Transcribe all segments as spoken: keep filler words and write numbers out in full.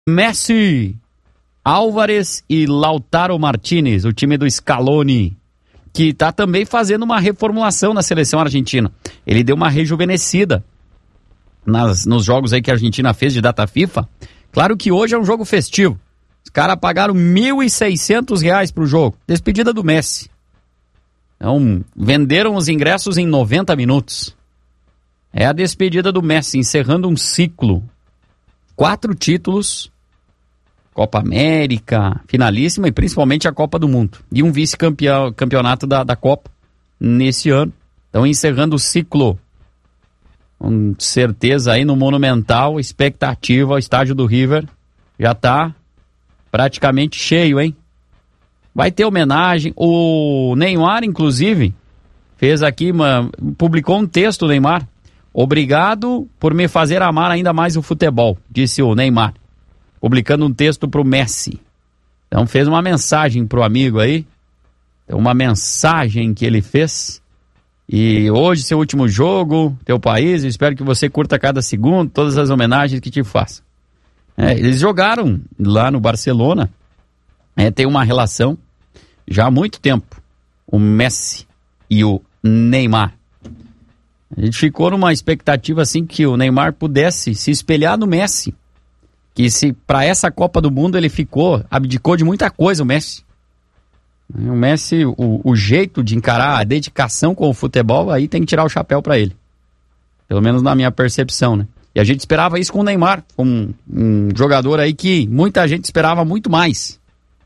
Messi, Álvares e Lautaro Martínez, o time do Scaloni, que está também fazendo uma reformulação na seleção argentina. Ele deu uma rejuvenescida nas, nos jogos aí que a Argentina fez de data FIFA. Claro que hoje é um jogo festivo. Os caras pagaram mil e seiscentos reais pro jogo. Despedida do Messi. Então, venderam os ingressos em noventa minutos. É a despedida do Messi, encerrando um ciclo. Quatro títulos, Copa América, finalíssima e principalmente a Copa do Mundo. E um vice-campeonato da, da Copa nesse ano. Então, encerrando o ciclo. Com certeza aí no Monumental, expectativa, o estádio do River já tá praticamente cheio, hein? Vai ter homenagem. O Neymar, inclusive, fez aqui, uma, publicou um texto, Neymar. Obrigado por me fazer amar ainda mais o futebol, disse o Neymar, publicando um texto pro Messi. Então fez uma mensagem pro amigo aí, então, uma mensagem que ele fez. E hoje, seu último jogo, teu país, eu espero que você curta cada segundo, todas as homenagens que te faço. É, eles jogaram lá no Barcelona, é, tem uma relação já há muito tempo, o Messi e o Neymar. A gente ficou numa expectativa assim que o Neymar pudesse se espelhar no Messi. Que se para essa Copa do Mundo ele ficou, abdicou de muita coisa o Messi. O Messi, o, o jeito de encarar a dedicação com o futebol, aí tem que tirar o chapéu para ele. Pelo menos na minha percepção, né? E a gente esperava isso com o Neymar, um, um jogador aí que muita gente esperava muito mais.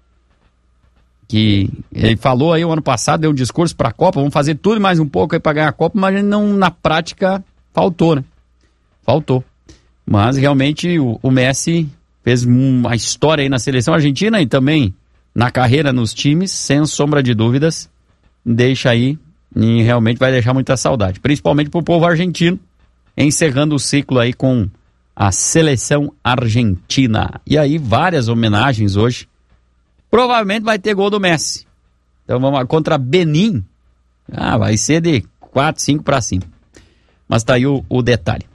Que ele falou aí o ano passado, deu um discurso para a Copa, vamos fazer tudo e mais um pouco aí para ganhar a Copa, mas não, na prática faltou, né? Faltou. Mas realmente o, o Messi fez uma história aí na seleção argentina e também na carreira nos times, sem sombra de dúvidas, deixa aí e realmente vai deixar muita saudade, principalmente pro povo argentino, encerrando o ciclo aí com a seleção argentina. E aí várias homenagens hoje. Provavelmente vai ter gol do Messi. Então vamos lá, contra Benin. Ah, vai ser de quatro, cinco para cima. Mas tá aí o, o detalhe.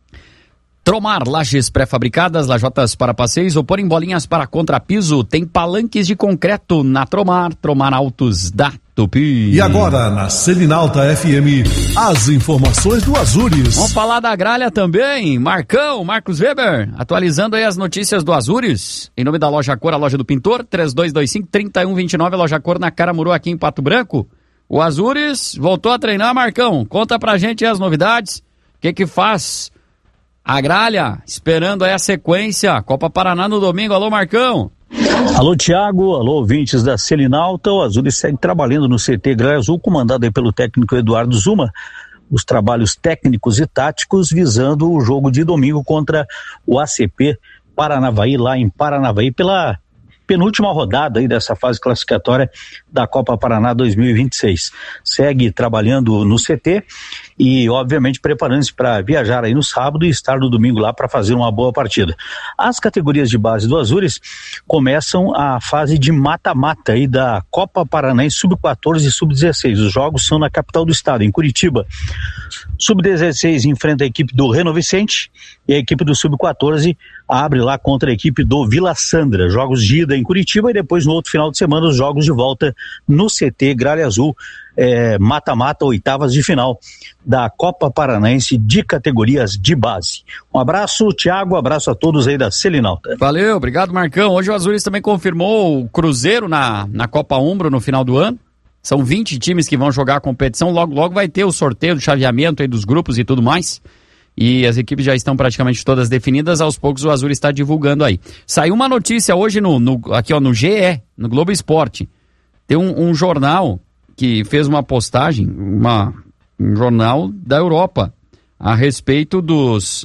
Tromar, lajes pré-fabricadas, lajotas para passeios ou pôr em bolinhas para contrapiso. Tem palanques de concreto na Tromar, Tromar Autos da Tupi. E agora, na Selinalta F M, as informações do Azures. Vamos falar da Gralha também. Marcão, Marcos Weber, atualizando aí as notícias do Azures. Em nome da Loja Cor, a loja do pintor, três dois dois cinco, três um dois nove, Loja Cor na Caramuru, aqui em Pato Branco. O Azures voltou a treinar, Marcão. Conta pra gente aí as novidades. O que que faz a Gralha, esperando aí a sequência. Copa Paraná no domingo. Alô, Marcão. Alô, Thiago. Alô, ouvintes da Selinalta. O Azures segue trabalhando no C T Gralha Azul, comandado aí pelo técnico Eduardo Zuma. Os trabalhos técnicos e táticos visando o jogo de domingo contra o A C P Paranavaí, lá em Paranavaí, pela penúltima rodada aí dessa fase classificatória da Copa Paraná dois mil e vinte e seis. Segue trabalhando no C T e, obviamente, preparando-se para viajar aí no sábado e estar no domingo lá para fazer uma boa partida. As categorias de base do Azures começam a fase de mata-mata aí da Copa Paranaense sub quatorze e sub dezesseis. Os jogos são na capital do estado, em Curitiba. sub dezesseis enfrenta a equipe do Reno Vicente e a equipe do sub quatorze abre lá contra a equipe do Vila Sandra. Jogos de ida em Curitiba e depois no outro final de semana os jogos de volta no C T Gralha Azul, é, mata-mata, oitavas de final da Copa Paranaense de categorias de base. Um abraço, Thiago, um abraço a todos aí da Selinalta. Valeu, obrigado, Marcão. Hoje o Azures também confirmou o Cruzeiro na, na Copa Umbro no final do ano. São vinte times que vão jogar a competição, logo, logo vai ter o sorteio do chaveamento aí dos grupos e tudo mais. E as equipes já estão praticamente todas definidas, aos poucos o Azures está divulgando aí. Saiu uma notícia hoje no, no, aqui, ó, no G E, no Globo Esporte. Tem um, um jornal que fez uma postagem, uma, um jornal da Europa, a respeito dos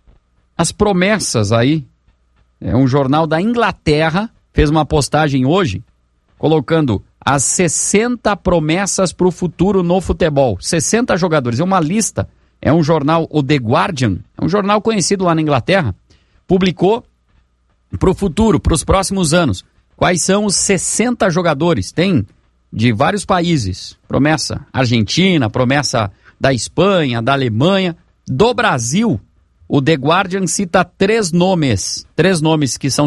as promessas aí. É um jornal da Inglaterra, fez uma postagem hoje, colocando as sessenta promessas para o futuro no futebol. sessenta jogadores, é uma lista. É um jornal, o The Guardian, é um jornal conhecido lá na Inglaterra, publicou para o futuro, para os próximos anos, quais são os sessenta jogadores. Tem de vários países, promessa Argentina, promessa da Espanha, da Alemanha, do Brasil, o The Guardian cita três nomes, três nomes que são